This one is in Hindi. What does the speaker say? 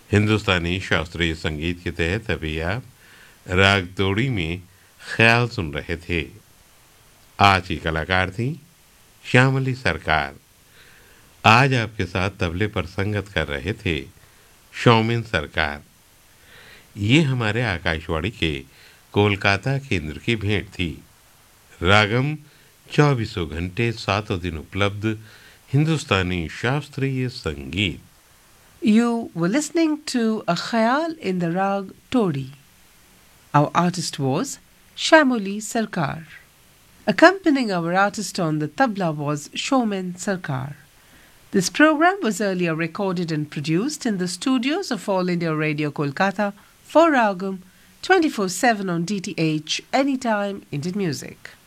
हिंदुस्तानी शास्त्रीय संगीत के तहत अभी आप राग तोड़ी में ख्याल सुन रहे थे। आज की कलाकार थी श्यामली सरकार। आज आपके साथ तबले पर संगत कर रहे थे शौमिन सरकार। ये हमारे आकाशवाणी के कोलकाता केंद्र की भेंट थी। रागम 24 घंटे 7 दिन उपलब्ध हिंदुस्तानी शास्त्रीय संगीत। You were listening to a khayal in the rag Todi. Our artist was Shamoli Sarkar. Accompanying our artist on the tabla was Shomen Sarkar. This program was earlier recorded and produced in the studios of All India Radio Kolkata for Ragam 24/7 on DTH Anytime Indian Music.